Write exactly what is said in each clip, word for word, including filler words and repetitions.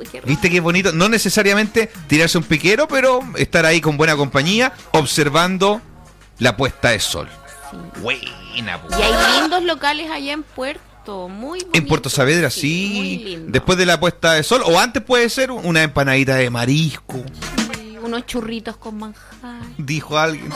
Uy, qué ¿Viste qué bonito? No necesariamente tirarse un piquero, pero estar ahí con buena compañía, observando la puesta de sol. Sí. Buena, po. Y hay lindos locales allá en Puerto, muy bonitos. En Puerto Saavedra, sí. sí. Muy lindo. Después de la puesta de sol, o antes puede ser una empanadita de marisco, Sí, unos churritos con manjar. dijo alguien.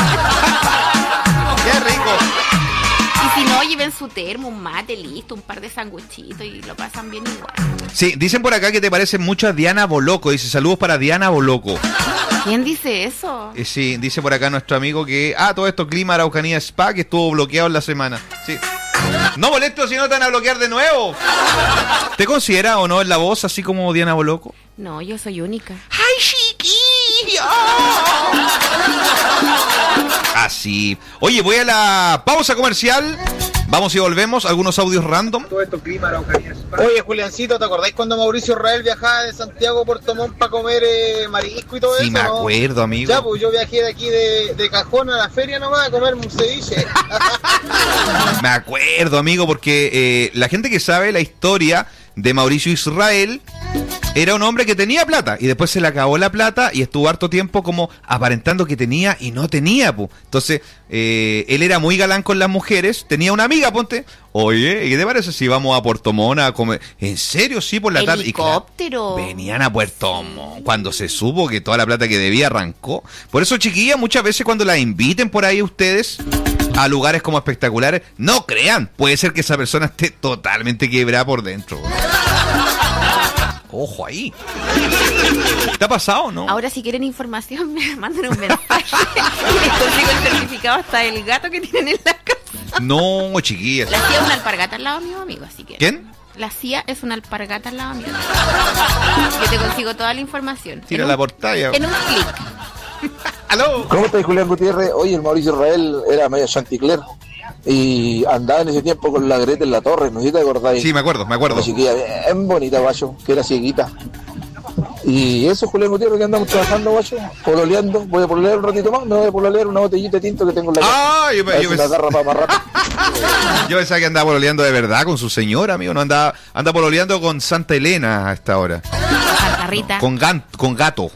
¡Qué rico! Y si no, lleven su termo, un mate, listo, un par de sanguchitos y lo pasan bien igual. Sí, dicen por acá que te parece mucho a Diana Boloco. Dice, saludos para Diana Boloco. ¿Quién dice eso? Eh, sí, dice por acá nuestro amigo que... Ah, todo esto, Clima Araucanía Spa, que estuvo bloqueado en la semana. Sí. No molesto si no te van a bloquear de nuevo. ¿Te considera o no en la voz así como Diana Boloco? No, yo soy única. ¡Ay, chiquilla! Así. Oye, voy a la pausa comercial. Vamos y volvemos. Algunos audios random. Todo esto clima Araucanía. Oye, Juliancito, ¿te acordáis cuando Mauricio Israel viajaba de Santiago a Puerto Montt para comer eh, marisco y todo Sí, eso? me ¿no? acuerdo, amigo. Ya, pues yo viajé de aquí de, de Cajón a la feria nomás a comer un ceviche. Me acuerdo, amigo, porque eh, la gente que sabe la historia de Mauricio Israel era un hombre que tenía plata y después se le acabó la plata y estuvo harto tiempo como aparentando que tenía y no tenía, pu. Entonces, eh, él era muy galán con las mujeres, tenía una amiga, ponte, oye, ¿qué te parece si vamos a Puerto Montt a comer? ¿En serio? Sí, por la tarde. Helicóptero. Y claro, venían a Puerto Montt cuando se supo que toda la plata que debía arrancó. Por eso, chiquilla, muchas veces cuando la inviten por ahí ustedes a lugares como espectaculares, no crean, puede ser que esa persona esté totalmente quebrada por dentro. Ojo ahí. ¿Te ha pasado, no? Ahora, si quieren información, me mandan un mensaje. Les consigo el certificado hasta el gato que tienen en la casa. No, chiquillas. La C I A es una alpargata al lado mío, amigo, así que... ¿Quién? La C I A es una alpargata al lado mío. Yo te consigo toda la información. Tira en la un, portada. En un clic. ¿Aló? ¿Cómo estás, Julián Gutiérrez? Oye, el Mauricio Israel era medio chanticler y andaba en ese tiempo con la Greta en la torre, ¿no? ¿Sí te acordáis? Sí, me acuerdo, me acuerdo. Una chiquilla bien bonita, guacho, que era cieguita. Y eso, Julián Gutiérrez, que andamos trabajando, guacho, pololeando. Voy a pololear un ratito más, me voy a pololear una botellita de tinto que tengo en la casa. Ah, yo, A ver yo, si pens- la agarra para más rápido. yo pensaba que andaba pololeando de verdad con su señora, amigo. No andaba, anda pololeando con Santa Elena a esta hora. Santa Rita. Con, gan- con gato.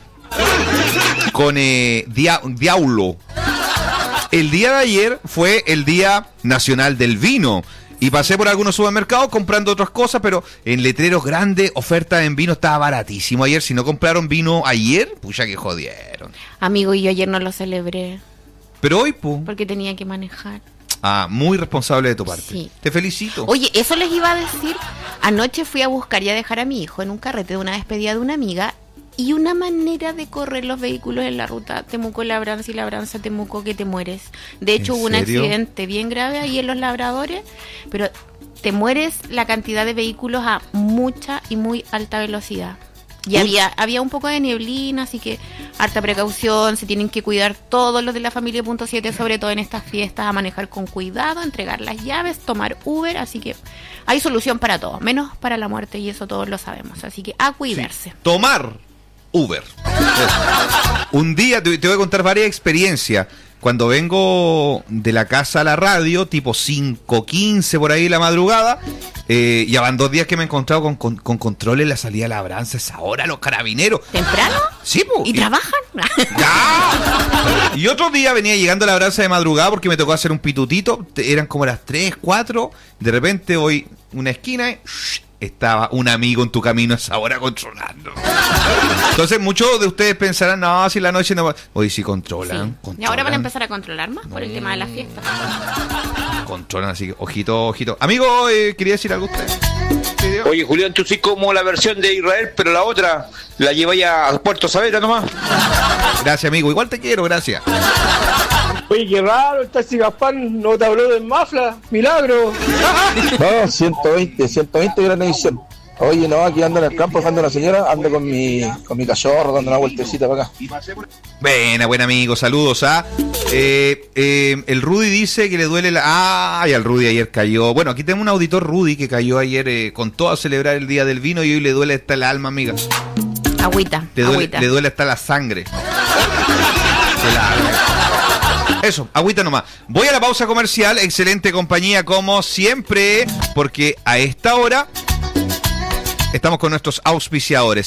Con eh, dia- diablo. El día de ayer fue el Día Nacional del Vino. Y pasé por algunos supermercados comprando otras cosas, pero en letreros grandes, oferta en vino estaba baratísimo ayer. Si no compraron vino ayer, pucha que jodieron. Amigo, y yo ayer no lo celebré Pero hoy, pu. porque tenía que manejar. Ah, muy responsable de tu parte. Sí. Te felicito. Oye, eso les iba a decir. Anoche fui a buscar y a dejar a mi hijo en un carrete de una despedida de una amiga. Y una manera de correr los vehículos en la ruta Temuco-Labranza y Labranza-Temuco que te mueres. De hecho, ¿En hubo un serio? accidente bien grave ahí en los Labradores, pero te mueres la cantidad de vehículos a mucha y muy alta velocidad. Y Uy. había, había un poco de neblina, así que harta precaución, se tienen que cuidar todos los de la familia punto siete, sobre todo en estas fiestas, a manejar con cuidado, entregar las llaves, tomar Uber, así que hay solución para todo, menos para la muerte y eso todos lo sabemos, así que a cuidarse. Sí. Tomar Uber. Un día te, te voy a contar varias experiencias. Cuando vengo de la casa a la radio, tipo cinco quince por ahí de la madrugada, eh, ya van dos días que me he encontrado con, con, con control en la salida de Labranza. Es ahora los carabineros. ¿Temprano? Sí, po. ¿Y trabajan? ¡Ya! Y otro día venía llegando a Labranza de madrugada porque me tocó hacer un pitutito. Te- Eran como las tres, cuatro. De repente voy una esquina y shh, estaba un amigo en tu camino a esa hora controlando. Entonces muchos de ustedes pensarán, no, si la noche no va. Hoy sí controlan, Sí. controlan. Y ahora van a empezar a controlar más por el tema de las fiestas. Controlan, así que ojito, ojito. Amigo, eh, ¿quería decir algo usted? ¿Sí, Diego? Oye, Julián, tú sí como la versión de Israel, pero la otra la lleváis a Puerto Saavedra nomás. Gracias, amigo. Igual te quiero, gracias. Oye, qué raro, el taxi Gaspán no te habló del Mafla, milagro. No, ciento veinte, ciento veinte gran edición. Oye, no, aquí ando en el campo dejando a la señora, ando con mi, con mi cachorro dando una vueltecita para acá. Buena, buen amigo, saludos, ¿ah? Eh, eh, el Rudy dice que le duele la... Ay, al Rudy ayer cayó... Bueno, aquí tenemos un auditor Rudy que cayó ayer eh, con todo a celebrar el Día del Vino y hoy le duele hasta el alma, amiga. Agüita, Le duele, agüita. le duele hasta la sangre. El alma. Eso, agüita nomás. Voy a la pausa comercial, excelente compañía como siempre, porque a esta hora estamos con nuestros auspiciadores.